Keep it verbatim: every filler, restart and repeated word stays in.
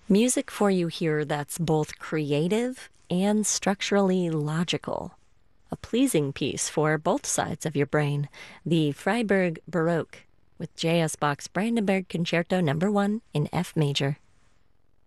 Music for you here that's both creative and structurally logical. A pleasing piece for both sides of your brain. The Freiburg Baroque with J S. Bach's Brandenburg Concerto number one in F major.